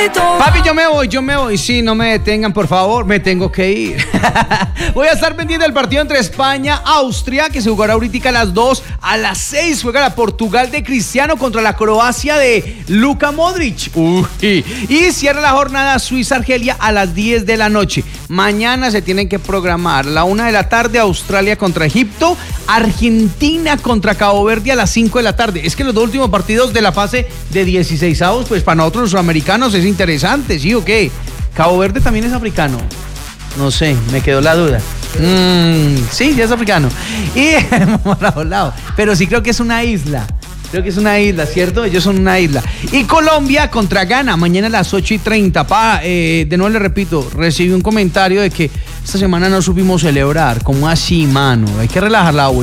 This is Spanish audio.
Papi, yo me voy. Sí, no me detengan, por favor, me tengo que ir. Voy a estar pendiente del partido entre España, Austria, que se jugará ahorita a las 2. A las 6 juega la Portugal de Cristiano contra la Croacia de Luka Modric. Y cierra la jornada Suiza-Argelia a las 10 de la noche. Mañana se tienen que programar. A la 1 de la tarde, Australia contra Egipto. Argentina contra Cabo Verde a las 5 de la tarde. Es que los dos últimos partidos de la fase de 16avos, pues para nosotros los sudamericanos es interesante, ¿sí o qué? Cabo Verde también es africano. No sé, me quedó la duda. Sí, ya es africano. Y pero sí creo que es una isla. Creo que es una isla, ¿cierto? Ellos son una isla. Y Colombia contra Ghana, mañana a las 8:30. De nuevo le repito, recibí un comentario de que esta semana no supimos celebrar. ¿Cómo así, mano? Hay que relajar la